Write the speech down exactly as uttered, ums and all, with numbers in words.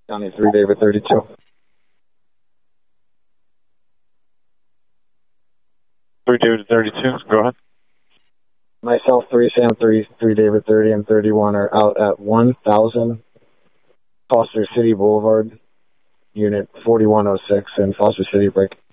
County three, David thirty-two. three, David thirty-two, go ahead. Myself, three, Sam three, three, David thirty, and thirty-one are out at one thousand Foster City Boulevard, Unit forty-one oh six in Foster City, Break.